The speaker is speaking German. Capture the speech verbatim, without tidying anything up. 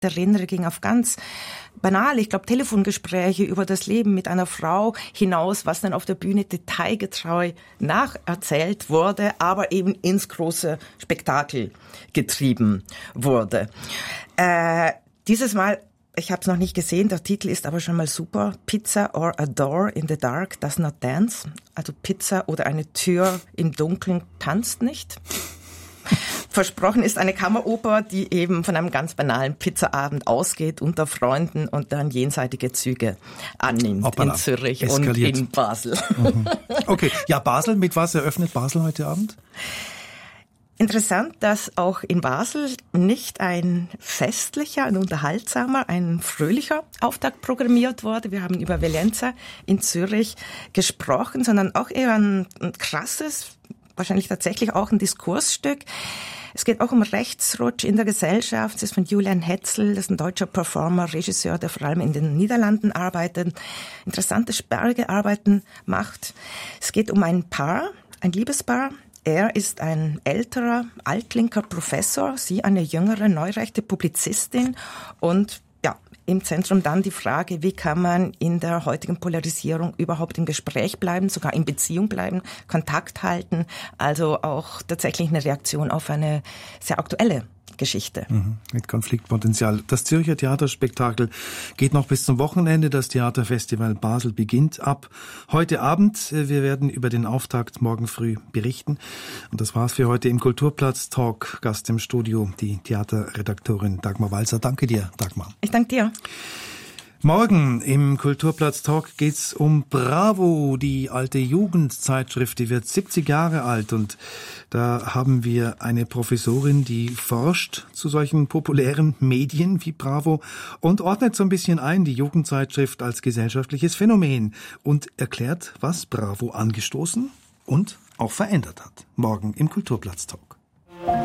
erinnere, ging auf ganz banal, ich glaube, Telefongespräche über das Leben mit einer Frau hinaus, was dann auf der Bühne detailgetreu nacherzählt wurde, aber eben ins große Spektakel getrieben wurde. Äh, dieses Mal, ich habe es noch nicht gesehen, der Titel ist aber schon mal super. Pizza or a door in the dark does not dance. Also Pizza oder eine Tür im Dunkeln tanzt nicht. Versprochen ist eine Kammeroper, die eben von einem ganz banalen Pizzaabend ausgeht unter Freunden und dann jenseitige Züge annimmt. Hoppala. In Zürich Eskaliert. Und in Basel. Mhm. Okay, ja, Basel, mit was eröffnet Basel heute Abend? Interessant, dass auch in Basel nicht ein festlicher, ein unterhaltsamer, ein fröhlicher Auftakt programmiert wurde. Wir haben über Valenza in Zürich gesprochen, sondern auch eher ein, ein krasses, wahrscheinlich tatsächlich auch ein Diskursstück. Es geht auch um Rechtsrutsch in der Gesellschaft. Es ist von Julian Hetzel, das ist ein deutscher Performer, Regisseur, der vor allem in den Niederlanden arbeitet, interessante, sperrige Arbeiten macht. Es geht um ein Paar, ein Liebespaar. Er ist ein älterer, altlinker Professor, sie eine jüngere, neurechte Publizistin und ja, im Zentrum dann die Frage, wie kann man in der heutigen Polarisierung überhaupt im Gespräch bleiben, sogar in Beziehung bleiben, Kontakt halten, also auch tatsächlich eine Reaktion auf eine sehr aktuelle Geschichte. Mhm, mit Konfliktpotenzial. Das Zürcher Theaterspektakel geht noch bis zum Wochenende. Das Theaterfestival Basel beginnt ab heute Abend. Wir werden über den Auftakt morgen früh berichten. Und das war's für heute im Kulturplatz Talk. Gast im Studio, die Theaterredaktorin Dagmar Walser. Danke dir, Dagmar. Ich danke dir. Morgen im Kulturplatz Talk geht's um Bravo, die alte Jugendzeitschrift, die wird siebzig Jahre alt und da haben wir eine Professorin, die forscht zu solchen populären Medien wie Bravo und ordnet so ein bisschen ein die Jugendzeitschrift als gesellschaftliches Phänomen und erklärt, was Bravo angestoßen und auch verändert hat. Morgen im Kulturplatz Talk.